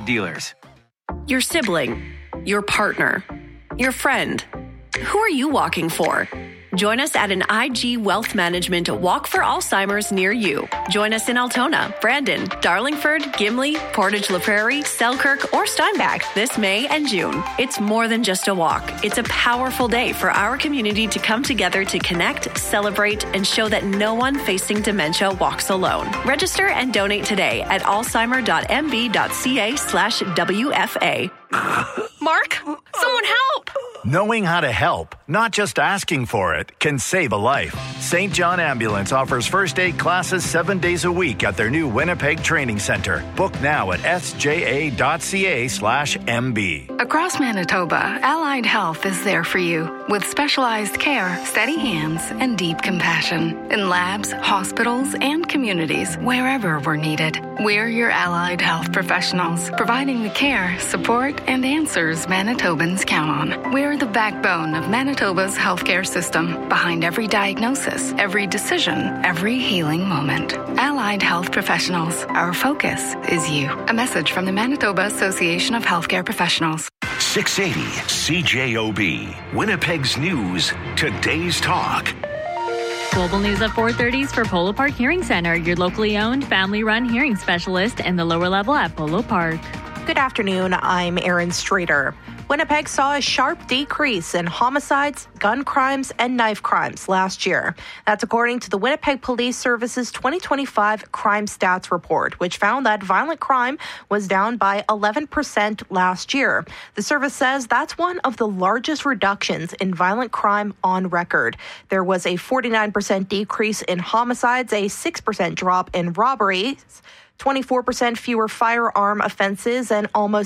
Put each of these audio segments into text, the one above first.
dealers. Your sibling, your partner, your friend. Who are you walking for? Join us at an IG Wealth Management Walk for Alzheimer's near you. Join us in Altona, Brandon, Darlingford, Gimli, Portage La Prairie, Selkirk, or Steinbach this May and June. It's more than just a walk. It's a powerful day for our community to come together to connect, celebrate, and show that no one facing dementia walks alone. Register and donate today at alzheimer.mb.ca/WFA. Mark, someone help! Knowing how to help, not just asking for it, can save a life. St. John Ambulance offers first aid classes 7 days a week at their new Winnipeg Training Center. Book now at sja.ca/MB. Across Manitoba, Allied Health is there for you with specialized care, steady hands, and deep compassion in labs, hospitals, and communities wherever we're needed. We're your Allied Health professionals, providing the care, support, and answers Manitobans count on. We're the backbone of Manitoba's healthcare system, behind every diagnosis, every decision, every healing moment. Allied Health Professionals, our focus is you. A message from the Manitoba Association of Healthcare Professionals. 680 CJOB, Winnipeg's news, today's talk. Global News at 4:30 for Polo Park Hearing Center, your locally owned, family-run hearing specialist in the lower level at Polo Park. Good afternoon, I'm Erin Strader. Winnipeg saw a sharp decrease in homicides, gun crimes, and knife crimes last year. That's according to the Winnipeg Police Service's 2025 Crime Stats Report, which found that violent crime was down by 11% last year. The service says that's one of the largest reductions in violent crime on record. There was a 49% decrease in homicides, a 6% drop in robberies, 24% fewer firearm offenses, and almost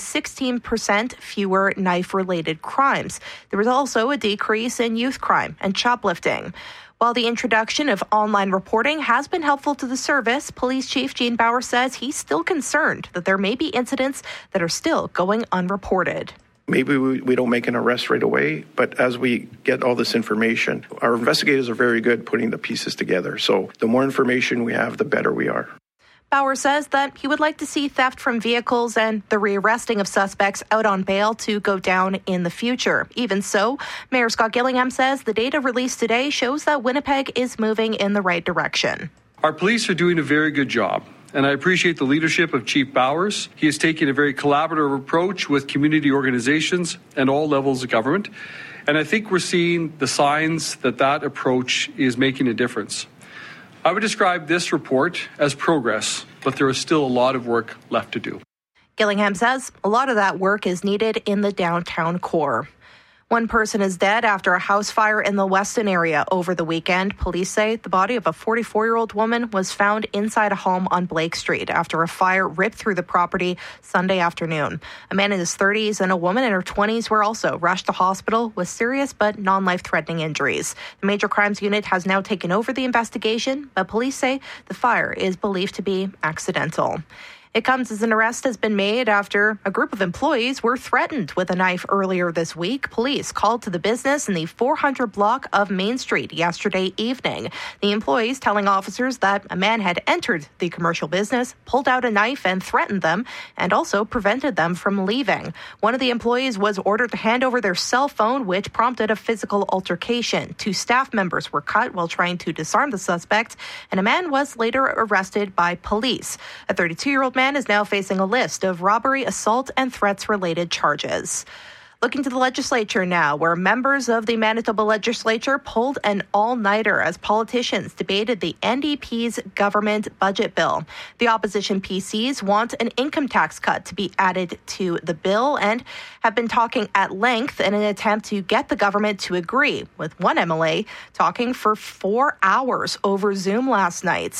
16% fewer knife-related crimes. There was also a decrease in youth crime and shoplifting. While the introduction of online reporting has been helpful to the service, Police Chief Gene Bauer says he's still concerned that there may be incidents that are still going unreported. Maybe we don't make an arrest right away, but as we get all this information, our investigators are very good putting the pieces together. So the more information we have, the better we are. Bauer says that he would like to see theft from vehicles and the rearresting of suspects out on bail to go down in the future. Even so, Mayor Scott Gillingham says the data released today shows that Winnipeg is moving in the right direction. Our police are doing a very good job, and I appreciate the leadership of Chief Bowers. He is taking a very collaborative approach with community organizations and all levels of government, and I think we're seeing the signs that that approach is making a difference. I would describe this report as progress, but there is still a lot of work left to do. Gillingham says a lot of that work is needed in the downtown core. One person is dead after a house fire in the Weston area over the weekend. Police say the body of a 44-year-old woman was found inside a home on Blake Street after a fire ripped through the property Sunday afternoon. A man in his 30s and a woman in her 20s were also rushed to hospital with serious but non-life-threatening injuries. The Major Crimes Unit has now taken over the investigation, but police say the fire is believed to be accidental. It comes as an arrest has been made after a group of employees were threatened with a knife earlier this week. Police called to the business in the 400 block of Main Street yesterday evening. The employees telling officers that a man had entered the commercial business, pulled out a knife and threatened them, and also prevented them from leaving. One of the employees was ordered to hand over their cell phone, which prompted a physical altercation. 2 staff members were cut while trying to disarm the suspect, and a man was later arrested by police. A 32-year-old man is now facing a list of robbery, assault, and threats-related charges. Looking to the legislature now, where members of the Manitoba legislature pulled an all-nighter as politicians debated the NDP's government budget bill. The opposition PCs want an income tax cut to be added to the bill and have been talking at length in an attempt to get the government to agree, with one MLA talking for 4 hours over Zoom last night.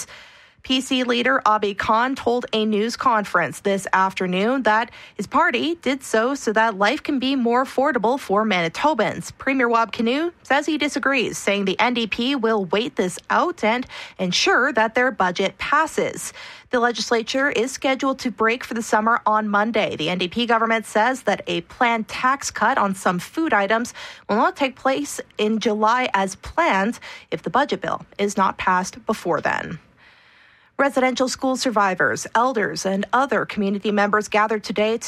PC leader Abi Khan told a news conference this afternoon that his party did so that life can be more affordable for Manitobans. Premier Wab Kinew says he disagrees, saying the NDP will wait this out and ensure that their budget passes. The legislature is scheduled to break for the summer on Monday. The NDP government says that a planned tax cut on some food items will not take place in July as planned if the budget bill is not passed before then. Residential school survivors, elders, and other community members gathered today